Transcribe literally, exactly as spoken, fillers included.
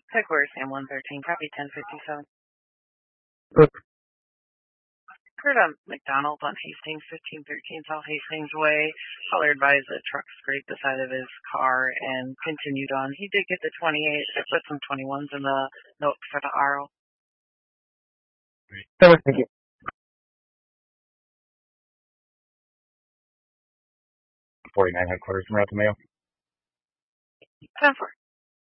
Headquarters, Sam one thirteen, copy ten fifty-seven. Look. Kurt um, McDonald on Hastings, fifteen thirteen South Hastings Way. Caller advised the truck scraped the side of his car and continued on. He did get the twenty-eight. I put some twenty-ones in the note for the R O. Thank you. forty-nine headquarters from Mail. ten four.